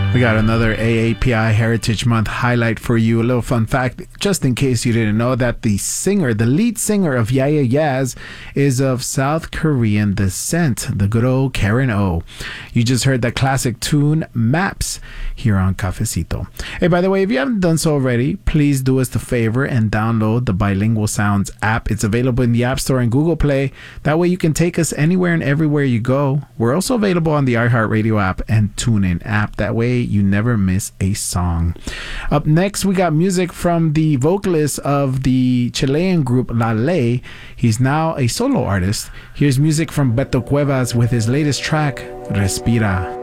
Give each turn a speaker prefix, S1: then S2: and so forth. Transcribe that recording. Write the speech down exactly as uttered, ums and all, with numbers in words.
S1: We got another A A P I Heritage Month highlight for you. A little fun fact, just in case you didn't know, that the singer, the lead singer of Yeah Yeah Yeahs is of South Korean descent, the good old Karen O. You just heard the classic tune Maps here on Cafecito. Hey, by the way, if you haven't done so already, please do us the favor and download the Bilingual Sounds app. It's available in the App Store and Google Play. That way you can take us anywhere and everywhere you go. We're also available on the iHeartRadio app and TuneIn app. That way you never miss a song. Up next, we got music from the vocalist of the Chilean group La Ley. He's now a solo artist. Here's music from Beto Cuevas with his latest track, Respira.